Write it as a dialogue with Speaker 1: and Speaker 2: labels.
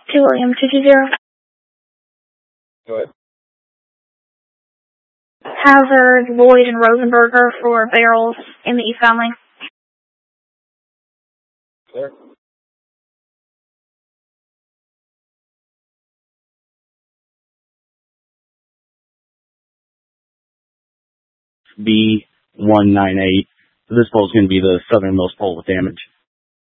Speaker 1: To William 220.
Speaker 2: Go ahead.
Speaker 1: Hazard, Lloyd, and Rosenberger for barrels in the East Family.
Speaker 2: Clear.
Speaker 3: B198. This pole is going to be the southernmost pole with damage.